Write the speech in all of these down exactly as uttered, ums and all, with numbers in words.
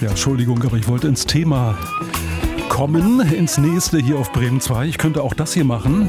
Ja, Entschuldigung, aber ich wollte ins Thema kommen, ins nächste hier auf Bremen zwei. Ich könnte auch das hier machen.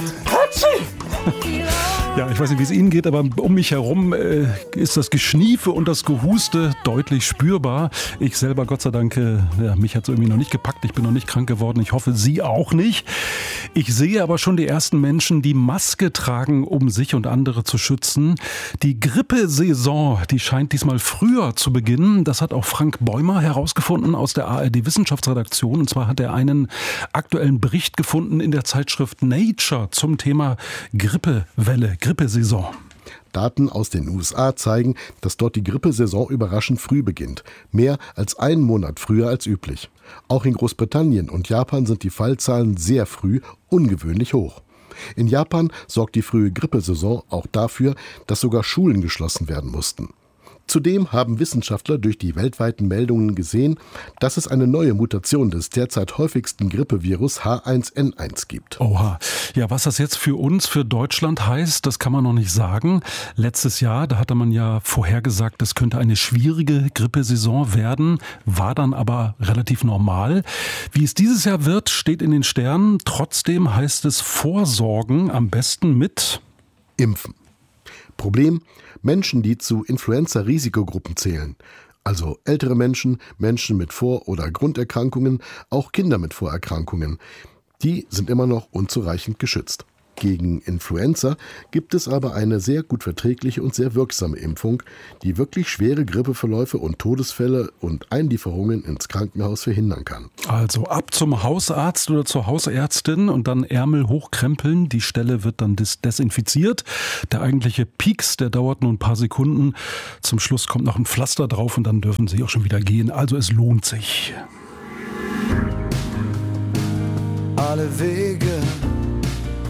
Ja, ich weiß nicht, wie es Ihnen geht, aber um mich herum äh, ist das Geschniefe und das Gehuste deutlich spürbar. Ich selber, Gott sei Dank, äh, ja, mich hat es irgendwie noch nicht gepackt. Ich bin noch nicht krank geworden. Ich hoffe, Sie auch nicht. Ich sehe aber schon die ersten Menschen, die Maske tragen, um sich und andere zu schützen. Die Grippesaison, die scheint diesmal früher zu beginnen. Das hat auch Frank Bäumer herausgefunden aus der A R D-Wissenschaftsredaktion. Und zwar hat er einen aktuellen Bericht gefunden in der Zeitschrift Nature zum Thema Grippewelle. Grippesaison. Daten aus den U S A zeigen, dass dort die Grippesaison überraschend früh beginnt. Mehr als einen Monat früher als üblich. Auch in Großbritannien und Japan sind die Fallzahlen sehr früh ungewöhnlich hoch. In Japan sorgt die frühe Grippesaison auch dafür, dass sogar Schulen geschlossen werden mussten. Zudem haben Wissenschaftler durch die weltweiten Meldungen gesehen, dass es eine neue Mutation des derzeit häufigsten Grippevirus H eins N eins gibt. Oha. Ja, was das jetzt für uns, für Deutschland heißt, das kann man noch nicht sagen. Letztes Jahr, da hatte man ja vorhergesagt, es könnte eine schwierige Grippesaison werden, war dann aber relativ normal. Wie es dieses Jahr wird, steht in den Sternen. Trotzdem heißt es vorsorgen, am besten mit Impfen. Problem: Menschen, die zu Influenza-Risikogruppen zählen, also ältere Menschen, Menschen mit Vor- oder Grunderkrankungen, auch Kinder mit Vorerkrankungen, die sind immer noch unzureichend geschützt. Gegen Influenza gibt es aber eine sehr gut verträgliche und sehr wirksame Impfung, die wirklich schwere Grippeverläufe und Todesfälle und Einlieferungen ins Krankenhaus verhindern kann. Also ab zum Hausarzt oder zur Hausärztin und dann Ärmel hochkrempeln. Die Stelle wird dann des- desinfiziert. Der eigentliche Pieks, der dauert nur ein paar Sekunden. Zum Schluss kommt noch ein Pflaster drauf und dann dürfen Sie auch schon wieder gehen. Also es lohnt sich. Alle Wege